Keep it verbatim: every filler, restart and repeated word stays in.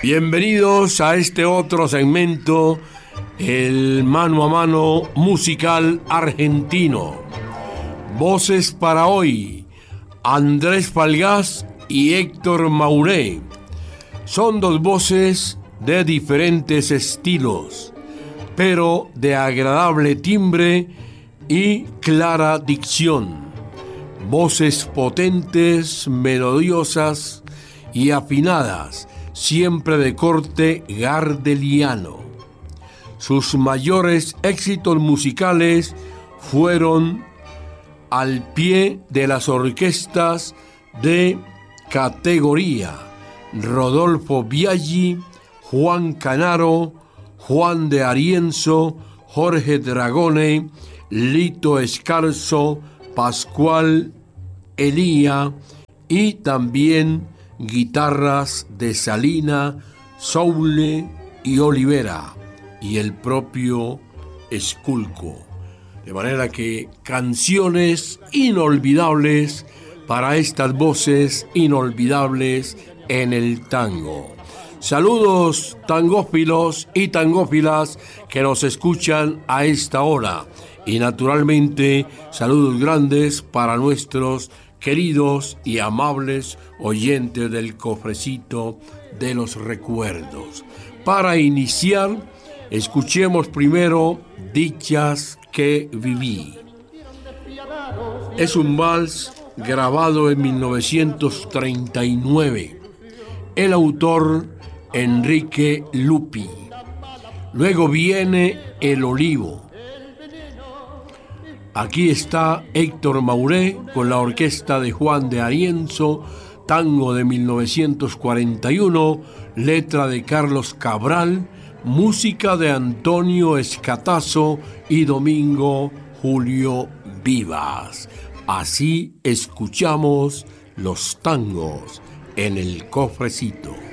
Bienvenidos a este otro segmento, el mano a mano musical argentino. Voces para hoy, Andrés Falgás y Héctor Mauré. Son dos voces de diferentes estilos, pero de agradable timbre y clara dicción. Voces potentes, melodiosas y afinadas, siempre de corte gardeliano. Sus mayores éxitos musicales fueron al pie de las orquestas de categoría: Rodolfo Biaggi, Juan Canaro, Juan de Arienzo, Jorge Dragone, Lito Escarzo, Pascual Elía y también guitarras de Salina, Soule y Olivera y el propio Esculco. De manera que canciones inolvidables para estas voces inolvidables en el tango. Saludos tangófilos y tangófilas que nos escuchan a esta hora. Y naturalmente saludos grandes para nuestros queridos y amables oyentes del cofrecito de los recuerdos. Para iniciar, escuchemos primero Dichas que viví. Es un vals grabado en mil novecientos treinta y nueve. El autor, Enrique Lupi. Luego viene El Olivo. Aquí está Héctor Mauré con la orquesta de Juan de Arienzo, tango de mil novecientos cuarenta y uno, letra de Carlos Cabral, música de Antonio Escatazo y Domingo Julio Vivas. Así escuchamos los tangos en el cofrecito.